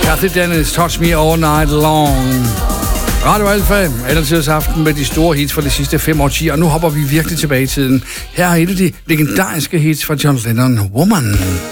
Kathy Dennis, Touch Me All Night Long. Radio Alfa, altid aften med de store hits fra de sidste 5 årtier, og nu hopper vi virkelig tilbage i tiden. Her er et af de legendariske hits fra John Lennon, Woman.